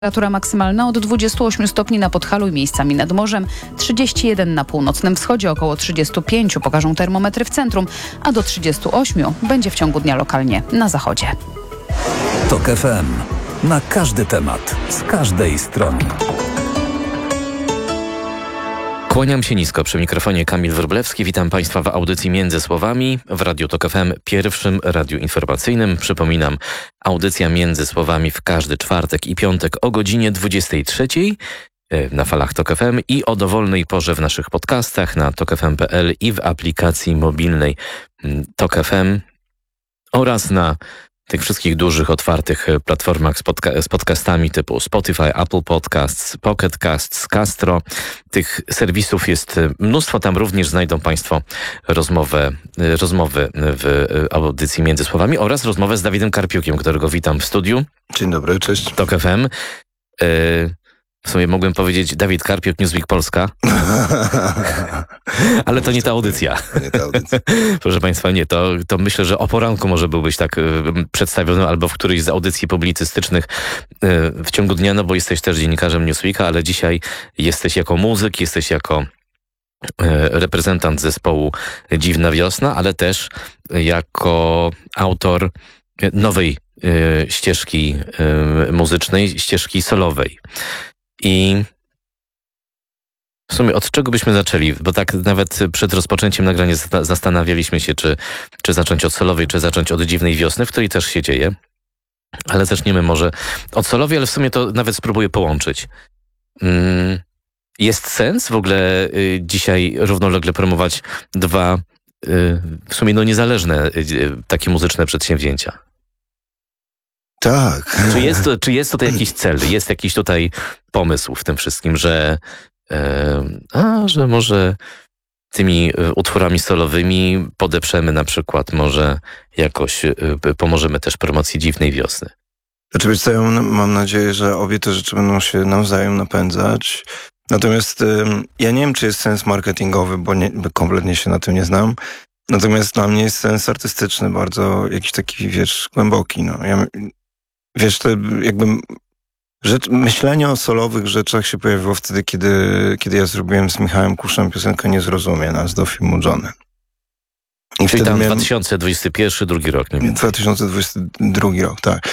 Temperatura maksymalna od 28 stopni na Podhalu i miejscami nad morzem, 31 na północnym wschodzie, około 35 pokażą termometry w centrum, a do 38 będzie w ciągu dnia lokalnie na zachodzie. TOK FM. Na każdy temat, z każdej strony. Kłaniam się nisko, przy mikrofonie Kamil Wróblewski. Witam Państwa w audycji Między Słowami w Radiu TOK FM, pierwszym radiu informacyjnym. Przypominam, audycja Między Słowami w każdy czwartek i piątek o godzinie 23 na falach TOK FM i o dowolnej porze w naszych podcastach na tokfm.pl i w aplikacji mobilnej TOK FM oraz na tych wszystkich dużych, otwartych platformach z podcastami typu Spotify, Apple Podcasts, Pocket Casts, Castro. Tych serwisów jest mnóstwo. Tam również znajdą Państwo rozmowy w audycji Między Słowami oraz rozmowę z Dawidem Karpiukiem, którego witam w studiu. Dzień dobry, cześć. TOK FM. W sumie mogłem powiedzieć Dawid Karpiuk, Newsweek Polska. Ale to nie ta audycja. Nie ta audycja. Proszę Państwa, nie. To myślę, że o poranku może byłbyś tak przedstawiony albo w którejś z audycji publicystycznych w ciągu dnia, no bo jesteś też dziennikarzem Newsweeka, ale dzisiaj jesteś jako muzyk, jesteś jako reprezentant zespołu Dziwna Wiosna, ale też jako autor nowej ścieżki muzycznej, ścieżki solowej. I w sumie od czego byśmy zaczęli? Bo tak nawet przed rozpoczęciem nagrania zastanawialiśmy się, czy zacząć od solowej, czy zacząć od Dziwnej Wiosny, w której też się dzieje. Ale zaczniemy może od solowej, ale w sumie to nawet spróbuję połączyć. Jest sens w ogóle dzisiaj równolegle promować dwa w sumie niezależne takie muzyczne przedsięwzięcia? Tak. Czy jest tutaj jakiś cel? Jest jakiś tutaj pomysł w tym wszystkim, że może tymi utworami solowymi podeprzemy na przykład, może jakoś pomożemy też promocji Dziwnej Wiosny? Znaczy, wiesz co, ja mam nadzieję, że obie te rzeczy będą się nawzajem napędzać. Natomiast ja nie wiem, czy jest sens marketingowy, bo kompletnie się na tym nie znam. Natomiast dla mnie jest sens artystyczny, bardzo jakiś taki, głęboki. No. To jakby myślenie o solowych rzeczach się pojawiło wtedy, kiedy ja zrobiłem z Michałem Kuszem piosenkę Nie zrozumie nas do filmu Johnny. I czyli tam 2021, drugi rok, nie wiem. 2022 rok, tak.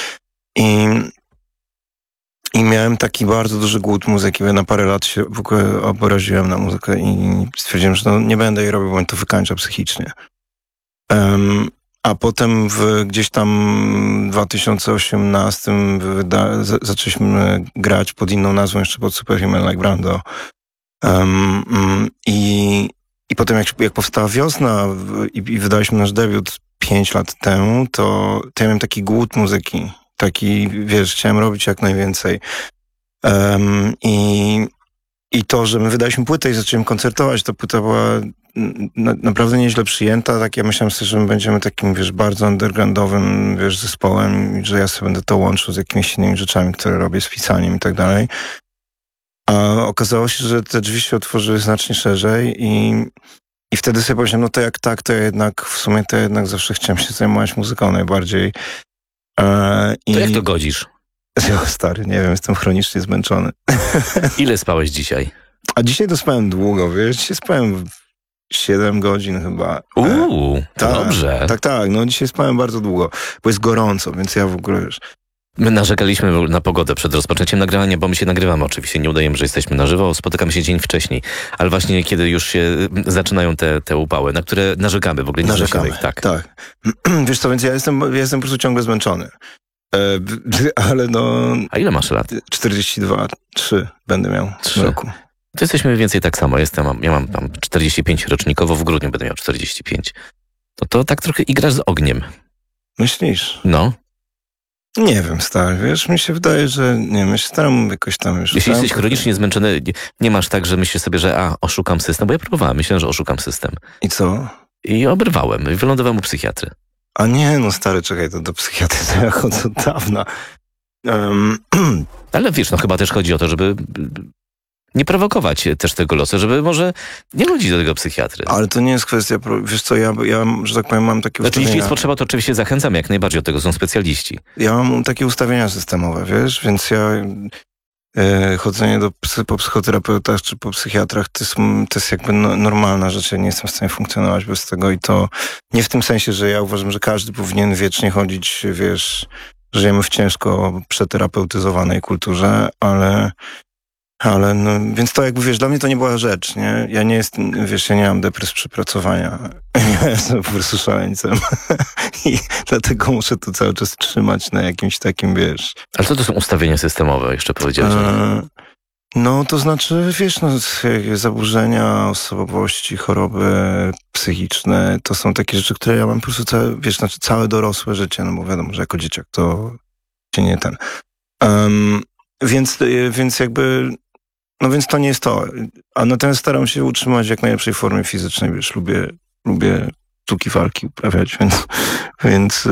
I miałem taki bardzo duży głód muzyki. Ja na parę lat się w ogóle obraziłem na muzykę i stwierdziłem, że nie będę jej robił, bo mnie to wykańcza psychicznie. A potem gdzieś tam w 2018 zaczęliśmy grać pod inną nazwą, jeszcze pod Superhuman Like Brando. I potem jak powstała Wiosna i wydaliśmy nasz debiut 5 lat temu, to ja miałem taki głód muzyki. Taki, chciałem robić jak najwięcej. I to, że my wydaliśmy płytę i zaczęliśmy koncertować, to płyta była naprawdę nieźle przyjęta. Tak, ja myślałem sobie, że my będziemy takim, bardzo undergroundowym, zespołem, że ja sobie będę to łączył z jakimiś innymi rzeczami, które robię, z pisaniem i tak dalej. A okazało się, że te drzwi się otworzyły znacznie szerzej i wtedy sobie pomyślałem, to jak tak, to ja jednak zawsze chciałem się zajmować muzyką najbardziej. To jak to godzisz? Stary, nie wiem, jestem chronicznie zmęczony. Ile spałeś dzisiaj? A dzisiaj to spałem długo, dzisiaj spałem 7 godzin chyba. Tak, dobrze. Tak, dzisiaj spałem bardzo długo, bo jest gorąco, więc ja w ogóle My narzekaliśmy na pogodę przed rozpoczęciem nagrywania, bo my się nagrywamy oczywiście, nie udajemy, że jesteśmy na żywo, spotykamy się dzień wcześniej, ale właśnie kiedy już się zaczynają te upały, na które narzekamy, w ogóle nie narzekamy. Tak. Wiesz co, więc ja jestem po prostu ciągle zmęczony. Ale A ile masz lat? 42, 3 będę miał w tym roku. To jesteśmy mniej więcej tak samo. Ja mam tam 45 rocznikowo, w grudniu będę miał 45. To tak trochę igrasz z ogniem. Myślisz? No. Nie wiem, stary, mi się wydaje, że ja się staram jakoś tam już... Jeśli jesteś chronicznie zmęczony, nie masz tak, że myślisz sobie, że oszukam system, bo ja próbowałem, myślałem, że oszukam system. I co? I oberwałem, i wylądowałem u psychiatry. A nie, stary, czekaj, to do psychiatry to ja chodzę od dawna. Ale chyba też chodzi o to, żeby nie prowokować też tego losu, żeby może nie chodzić do tego psychiatry. Ale to nie jest kwestia, wiesz co, ja że tak powiem, mam takie ustawienia... Jeśli jest potrzeba, to oczywiście zachęcam jak najbardziej, od tego są specjaliści. Ja mam takie ustawienia systemowe, więc ja chodzenie po psychoterapeutach czy po psychiatrach to jest jakby normalna rzecz. Ja nie jestem w stanie funkcjonować bez tego i to nie w tym sensie, że ja uważam, że każdy powinien wiecznie chodzić, wiesz, żyjemy w ciężko przeterapeutyzowanej kulturze, ale no, więc to jakby, wiesz, dla mnie to nie była rzecz, nie? Ja nie jestem, wiesz, ja nie mam depresji przepracowania. Ja jestem po prostu szaleńcem. I dlatego muszę to cały czas trzymać na jakimś takim, wiesz... Ale co to są ustawienia systemowe, jeszcze powiedziałeś? No, to znaczy, wiesz, no, zaburzenia osobowości, choroby psychiczne, to są takie rzeczy, które ja mam po prostu całe dorosłe życie, no bo wiadomo, że jako dzieciak to się nie ten... Więc jakby... No więc to nie jest to. A natomiast staram się utrzymać w jak najlepszej formie fizycznej, wiesz, lubię sztuki walki uprawiać, więc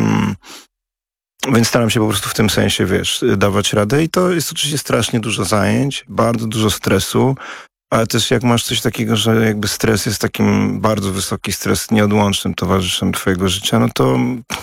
staram się po prostu w tym sensie, wiesz, dawać radę i to jest oczywiście strasznie dużo zajęć, bardzo dużo stresu, ale też jak masz coś takiego, że jakby stres jest takim bardzo wysoki stres nieodłącznym towarzyszem twojego życia, no to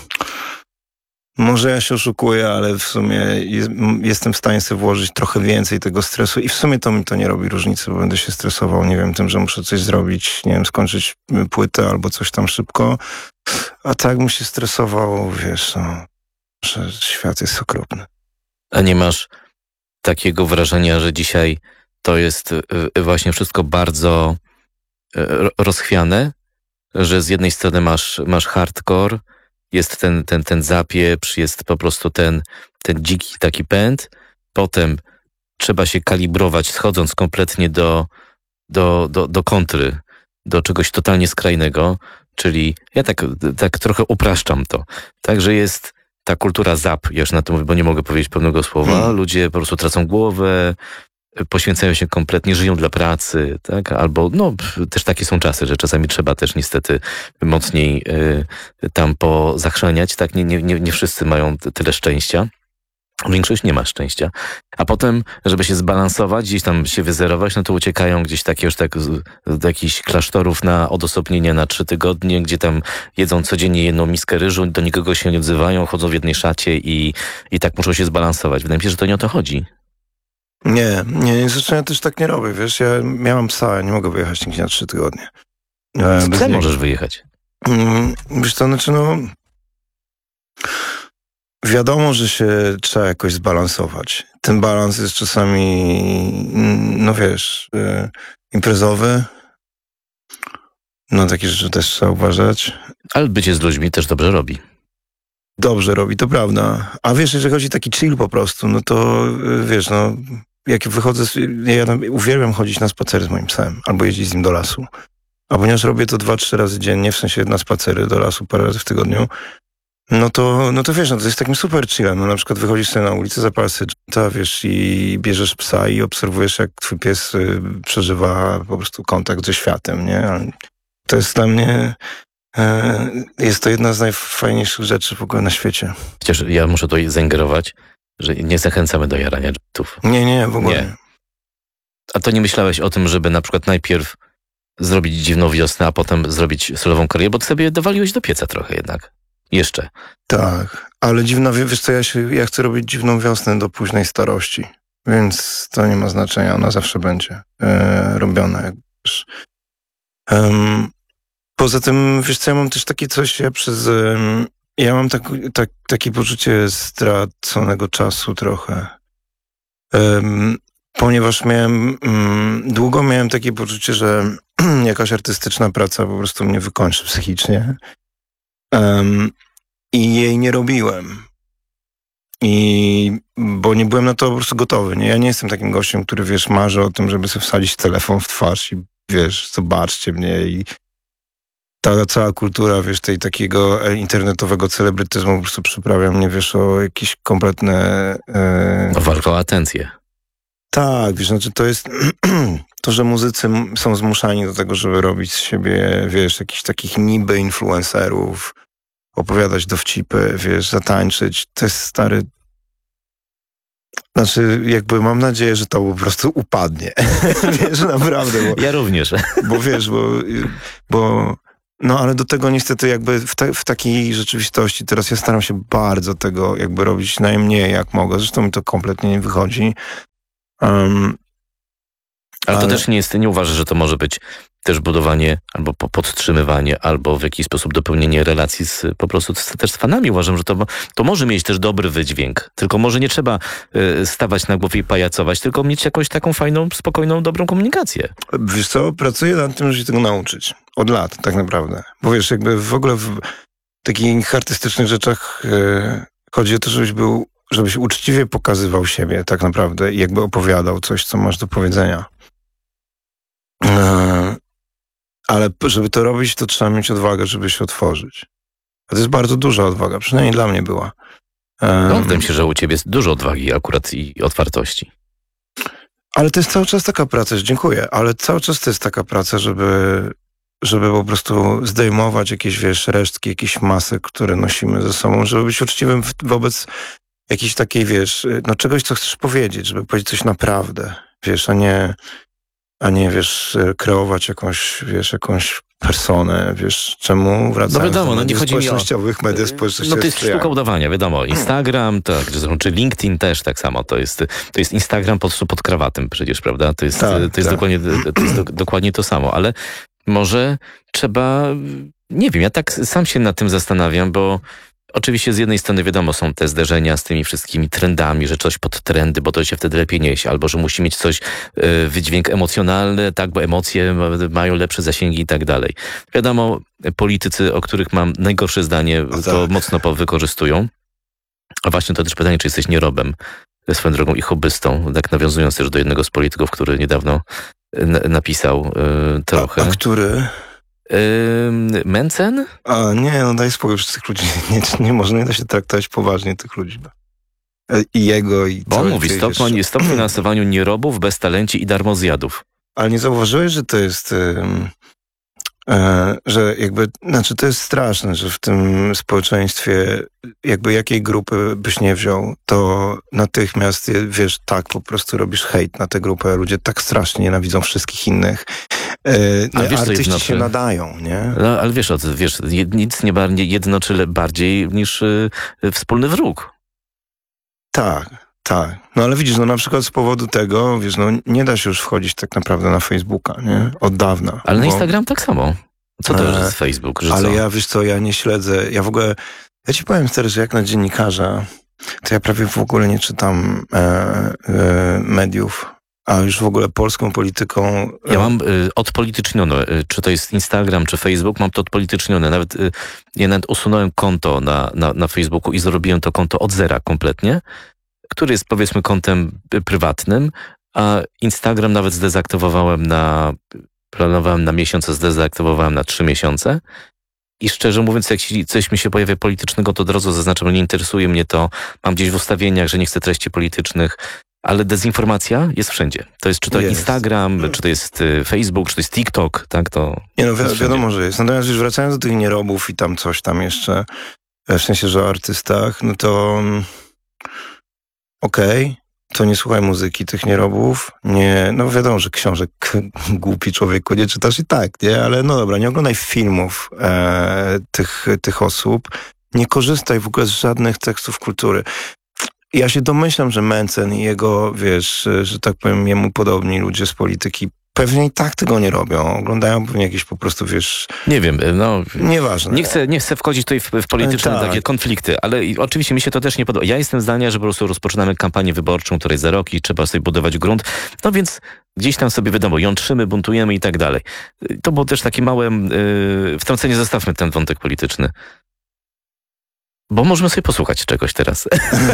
może ja się oszukuję, ale w sumie jestem w stanie sobie włożyć trochę więcej tego stresu i w sumie to mi to nie robi różnicy, bo będę się stresował, nie wiem, tym, że muszę coś zrobić, nie wiem, skończyć płytę albo coś tam szybko, a tak bym się stresował, wiesz, no, że świat jest okropny. A nie masz takiego wrażenia, że dzisiaj to jest właśnie wszystko bardzo rozchwiane, że z jednej strony masz hardcore, jest ten zapieprz, jest po prostu ten dziki taki pęd, potem trzeba się kalibrować, schodząc kompletnie do kontry, do czegoś totalnie skrajnego, czyli ja tak trochę upraszczam to. Także jest ta kultura zap, ja już na to mówię, bo nie mogę powiedzieć pełnego słowa, ludzie po prostu tracą głowę, poświęcają się kompletnie, żyją dla pracy, tak? Albo, no, też takie są czasy, że czasami trzeba też niestety mocniej tam pozachrzaniać, tak? Nie wszyscy mają tyle szczęścia. Większość nie ma szczęścia. A potem, żeby się zbalansować, gdzieś tam się wyzerować, no to uciekają gdzieś takie już tak z jakichś klasztorów na odosobnienie na 3 tygodnie, gdzie tam jedzą codziennie jedną miskę ryżu, do nikogo się nie odzywają, chodzą w jednej szacie i tak muszą się zbalansować. Wydaje mi się, że to nie o to chodzi. Nie, zresztą ja też tak nie robię, wiesz, ja miałam psa, ja nie mogę wyjechać nigdzie na 3 tygodnie. Z psem możesz wyjechać. Wiesz to, znaczy no... Wiadomo, że się trzeba jakoś zbalansować. Ten balans jest czasami, no wiesz, imprezowy. No takie rzeczy też trzeba uważać. Ale bycie z ludźmi też dobrze robi. Dobrze robi, to prawda. A wiesz, jeżeli chodzi taki chill po prostu, no to wiesz, no jak wychodzę, ja uwielbiam chodzić na spacery z moim psem albo jeździć z nim do lasu. A ponieważ robię to 2-3 razy dziennie, w sensie na spacery do lasu parę razy w tygodniu, no to wiesz, no to jest takim super chillem. No na przykład wychodzisz sobie na ulicę, zapalasz sobie dżenta, wiesz, i bierzesz psa i obserwujesz, jak twój pies przeżywa po prostu kontakt ze światem, nie? To jest dla mnie... Jest to jedna z najfajniejszych rzeczy w ogóle na świecie. Chociaż ja muszę tutaj zaingerować, że nie zachęcamy do jarania dżetów. Nie, w ogóle nie. A to nie myślałeś o tym, żeby na przykład najpierw zrobić dziwną wiosnę, a potem zrobić solową karierę, bo ty sobie dowaliłeś do pieca trochę jednak. Jeszcze. Tak, ale wiesz co, ja chcę robić dziwną wiosnę do późnej starości, więc to nie ma znaczenia, ona zawsze będzie robiona. Jak wiesz. Poza tym, wiesz co, ja mam też takie coś, ja mam takie poczucie straconego czasu trochę. Ponieważ długo miałem takie poczucie, że jakaś artystyczna praca po prostu mnie wykończy psychicznie. I jej nie robiłem. Bo nie byłem na to po prostu gotowy. Nie? Ja nie jestem takim gościem, który, wiesz, marzy o tym, żeby sobie wsadzić telefon w twarz i, wiesz, zobaczcie mnie i ta cała kultura, wiesz, tej takiego internetowego celebrytyzmu po prostu przyprawia mnie, wiesz, o jakieś kompletne... Walka o atencję. Tak, wiesz, znaczy to jest to, że muzycy są zmuszani do tego, żeby robić z siebie, wiesz, jakichś takich niby influencerów, opowiadać dowcipy, wiesz, zatańczyć, to jest stary... Znaczy, jakby mam nadzieję, że to po prostu upadnie. Wiesz, naprawdę. Ja również. Bo wiesz, bo no ale do tego niestety jakby w takiej rzeczywistości teraz ja staram się bardzo tego jakby robić najmniej jak mogę. Zresztą mi to kompletnie nie wychodzi. Ale to też nie uważasz, że to może być też budowanie albo podtrzymywanie, albo w jakiś sposób dopełnienie relacji po prostu też z fanami. Uważam, że to może mieć też dobry wydźwięk. Tylko może nie trzeba stawać na głowie i pajacować, tylko mieć jakąś taką fajną, spokojną, dobrą komunikację. Wiesz co, pracuję nad tym, żeby się tego nauczyć. Od lat tak naprawdę. Bo wiesz, jakby w ogóle w takich artystycznych rzeczach chodzi o to, żebyś uczciwie pokazywał siebie tak naprawdę i jakby opowiadał coś, co masz do powiedzenia. Ale żeby to robić, to trzeba mieć odwagę, żeby się otworzyć. A to jest bardzo duża odwaga, przynajmniej dla mnie była. Wydaje mi się, że u ciebie jest dużo odwagi akurat i otwartości. Ale to jest cały czas taka praca, dziękuję, ale cały czas to jest taka praca, żeby po prostu zdejmować jakieś, wiesz, resztki, jakieś masy, które nosimy ze sobą, żeby być uczciwym wobec jakiejś takiej, wiesz, no czegoś, co chcesz powiedzieć, żeby powiedzieć coś naprawdę, wiesz, a nie, wiesz, kreować jakąś personę, wiesz, czemu wracając do mediów społecznościowych, media społecznościowych. No to jest sztuka udawania, wiadomo. Instagram, tak, czy LinkedIn też tak samo. To jest Instagram pod krawatem przecież, prawda? To jest dokładnie to samo, ale może trzeba, nie wiem, ja tak sam się nad tym zastanawiam, bo oczywiście z jednej strony wiadomo, są te zderzenia z tymi wszystkimi trendami, że coś pod trendy, bo to się wtedy lepiej niesie, albo że musi mieć coś, wydźwięk emocjonalny, tak, bo emocje mają lepsze zasięgi i tak dalej. Wiadomo, politycy, o których mam najgorsze zdanie, to mocno wykorzystują. A właśnie to też pytanie, czy jesteś nierobem swoją drogą i hobbystą, tak nawiązując też do jednego z polityków, który niedawno napisał trochę. A który? Mencen? A nie, no daj spokój, tych ludzi nie da się traktować poważnie tych ludzi. I jego, i bo on mówi, stop finansowaniu nierobów, beztalenci i darmozjadów. Ale nie zauważyłeś, że to jest że jakby, znaczy to jest straszne, że w tym społeczeństwie jakby jakiej grupy byś nie wziął, to natychmiast, wiesz, tak po prostu robisz hejt na tę grupę, ludzie tak strasznie nienawidzą wszystkich innych. Artyści się nadają, nie? No, ale wiesz, nic nie jednoczy bardziej niż wspólny wróg. Tak. No ale widzisz, no na przykład z powodu tego, wiesz, no nie da się już wchodzić tak naprawdę na Facebooka, nie? Od dawna. Ale na Instagram tak samo. Co to jest Facebook? Że ale co? Ja, wiesz co, ja nie śledzę, ja ci powiem teraz, że jak na dziennikarza, to ja prawie w ogóle nie czytam mediów. A już w ogóle polską polityką... Ja mam odpolitycznione, czy to jest Instagram, czy Facebook, mam to odpolitycznione. Ja nawet usunąłem konto na Facebooku i zrobiłem to konto od zera kompletnie, który jest powiedzmy kontem prywatnym, a Instagram nawet planowałem na miesiąc, a zdezaktywowałem na 3 miesiące. I szczerze mówiąc, jak coś mi się pojawia politycznego, to od razu zaznaczam, że nie interesuje mnie to. Mam gdzieś w ustawieniach, że nie chcę treści politycznych. Ale dezinformacja jest wszędzie. To jest czy to Instagram, czy to jest Facebook, czy to jest TikTok, tak? To nie no, wiadomo, że jest. Natomiast już wracając do tych nierobów i tam coś tam jeszcze, w sensie, że o artystach, no to okej, to nie słuchaj muzyki tych nierobów. Nie, no wiadomo, że książek głupi człowieku nie czytasz i tak, nie? Ale no dobra, nie oglądaj filmów tych osób. Nie korzystaj w ogóle z żadnych tekstów kultury. Ja się domyślam, że Mencen i jego, wiesz, że tak powiem, jemu podobni ludzie z polityki pewnie i tak tego nie robią. Oglądają pewnie jakieś po prostu, wiesz... Nie wiem, no... Nieważne. Nie chcę wchodzić tutaj w polityczne takie konflikty, ale oczywiście mi się to też nie podoba. Ja jestem zdania, że po prostu rozpoczynamy kampanię wyborczą, której za rok i trzeba sobie budować grunt. No więc gdzieś tam sobie wiadomo, jątrzymy, buntujemy i tak dalej. To było też takie małe wtrącenie, zostawmy ten wątek polityczny. Bo możemy sobie posłuchać czegoś teraz.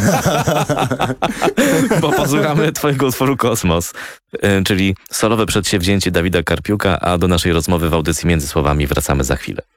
Bo posłuchamy twojego utworu Kosmos, czyli solowe przedsięwzięcie Dawida Karpiuka, a do naszej rozmowy w audycji Między Słowami wracamy za chwilę.